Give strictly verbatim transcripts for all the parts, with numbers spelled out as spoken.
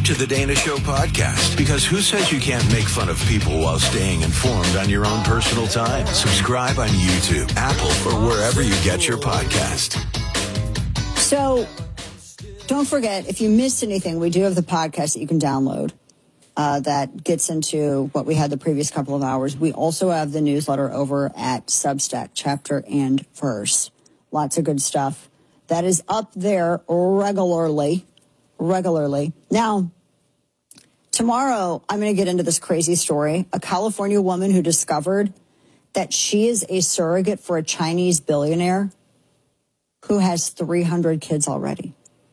to the Dana Show podcast, because who says you can't make fun of people while staying informed on your own personal time? Subscribe on YouTube, Apple, or wherever you get your podcast. So don't forget, if you missed anything, we do have the podcast that you can download uh, that gets into what we had the previous couple of hours. We also have the newsletter over at Substack, chapter and verse. Lots of good stuff that is up there regularly. Regularly. Now, tomorrow, I'm going to get into this crazy story. A California woman who discovered that she is a surrogate for a Chinese billionaire who has three hundred kids already.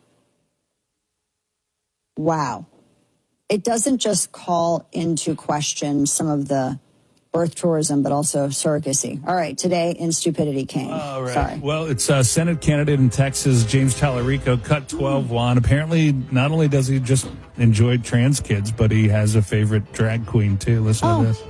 Wow. It doesn't just call into question some of the birth tourism, but also surrogacy. All right, today in Stupidity King. All right. Sorry. Well, it's uh, Senate candidate in Texas, James Tallarico, cut twelve one. Apparently, not only does he just enjoy trans kids, but he has a favorite drag queen, too. Listen oh. to this.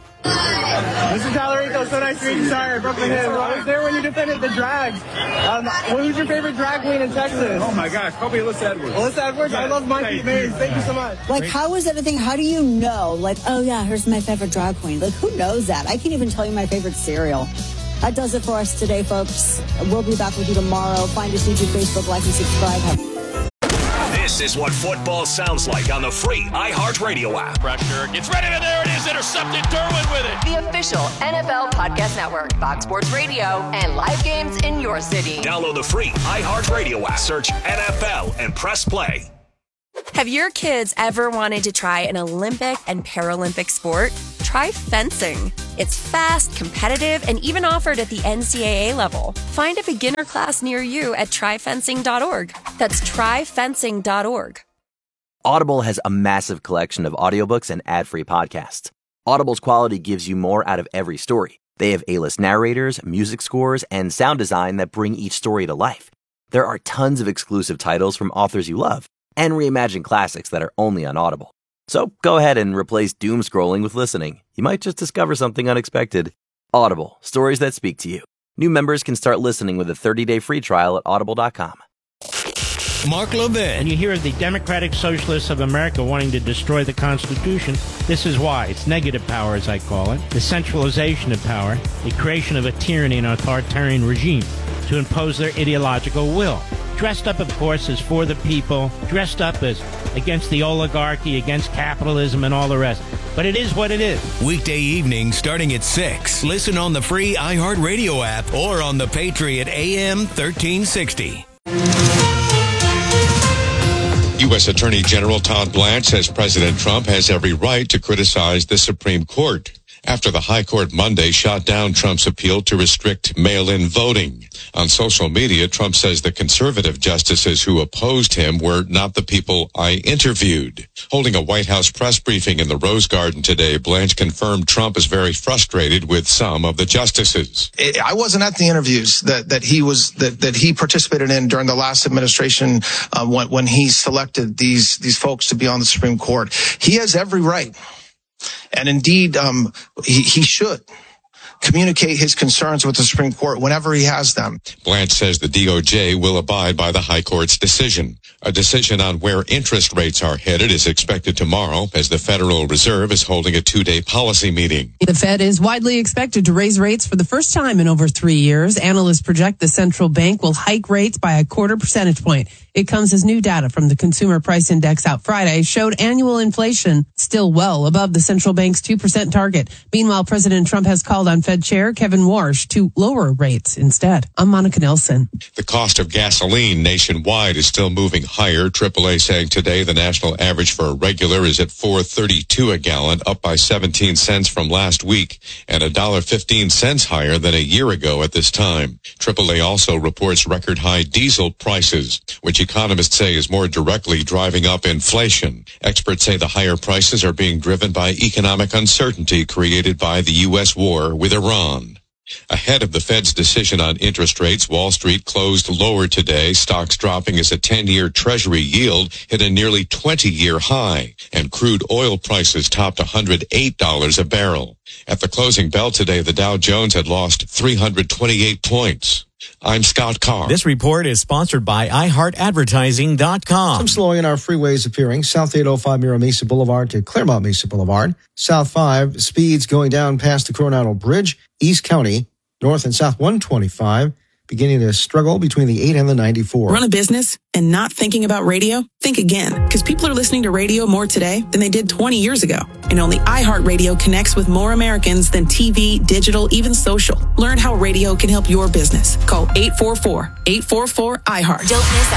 Mister Tallarico, so nice to meet you. Sorry, I broke my head. I was there when you defended the drags. Um, who's your favorite drag queen in Texas? Oh, my gosh. Probably Alyssa Edwards. Alyssa Edwards? I love Monkey Maze. Thank you so much. Like, how is anything? How do you know? Like, oh, yeah, here's my favorite drag queen. Like, who knows that? I can't even tell you my favorite cereal. That does it for us today, folks. We'll be back with you tomorrow. Find us YouTube, Facebook, like, and subscribe. Have- This is what football sounds like on the free iHeartRadio app. Pressure gets ready, and there it is, intercepted. Derwin with it. The official N F L Podcast Network, Fox Sports Radio, and live games in your city. Download the free iHeartRadio app. Search N F L and press play. Have your kids ever wanted to try an Olympic and Paralympic sport? Try fencing. It's fast, competitive, and even offered at the N C double A level. Find a beginner class near you at try fencing dot org. That's try fencing dot org. Audible has a massive collection of audiobooks and ad-free podcasts. Audible's quality gives you more out of every story. They have A-list narrators, music scores, and sound design that bring each story to life. There are tons of exclusive titles from authors you love, and reimagined classics that are only on Audible. So go ahead and replace doom scrolling with listening. You might just discover something unexpected. Audible, stories that speak to you. New members can start listening with a thirty-day free trial at audible dot com. Mark Levin. And you hear the Democratic Socialists of America wanting to destroy the Constitution. This is why. It's negative power, as I call it. The centralization of power. The creation of a tyranny and authoritarian regime to impose their ideological will. Dressed up, of course, as for the people. Dressed up as against the oligarchy, against capitalism, and all the rest. But it is what it is. Weekday evening starting at six. Listen on the free iHeartRadio app or on the Patriot A M thirteen sixty. U S Attorney General Todd Blanche says President Trump has every right to criticize the Supreme Court after the High Court Monday shot down Trump's appeal to restrict mail-in voting. On social media, Trump says the conservative justices who opposed him were not the people I interviewed. Holding a White House press briefing in the Rose Garden today, Blanche confirmed Trump is very frustrated with some of the justices. I wasn't at the interviews that, that he was that, that he participated in during the last administration uh, when, when he selected these these folks to be on the Supreme Court. He has every right. And indeed, um, he, he should communicate his concerns with the Supreme Court whenever he has them. Blanche says the D O J will abide by the High Court's decision. A decision on where interest rates are headed is expected tomorrow as the Federal Reserve is holding a two-day policy meeting. The Fed is widely expected to raise rates for the first time in over three years. Analysts project the central bank will hike rates by a quarter percentage point. It comes as new data from the Consumer Price Index out Friday showed annual inflation still well above the central bank's two percent target. Meanwhile, President Trump has called on Fed Chair Kevin Warsh to lower rates instead. I'm Monica Nelson. The cost of gasoline nationwide is still moving higher. triple A saying today the national average for a regular is at four thirty-two a gallon, up by seventeen cents from last week, and one dollar fifteen higher than a year ago at this time. triple A also reports record high diesel prices, which economists say is more directly driving up inflation. Experts say the higher prices are being driven by economic uncertainty created by the U S war with Iran. Ahead of the Fed's decision on interest rates, Wall Street closed lower today, stocks dropping as a ten-year Treasury yield hit a nearly twenty-year high, and crude oil prices topped one hundred eight dollars a barrel. At the closing bell today, the Dow Jones had lost three hundred twenty-eight points. I'm Scott Carr. This report is sponsored by i heart advertising dot com. Some slowing in our freeways appearing. South eight oh five Mira Mesa Boulevard to Claremont Mesa Boulevard. South five, speeds going down past the Coronado Bridge. East County, north and south one twenty-five. Beginning to struggle between the eight and the ninety-four. Run a business and not thinking about radio? Think again, because people are listening to radio more today than they did twenty years ago. And only iHeartRadio connects with more Americans than T V, digital, even social. Learn how radio can help your business. Call eight four four, eight four four, I heart. Don't miss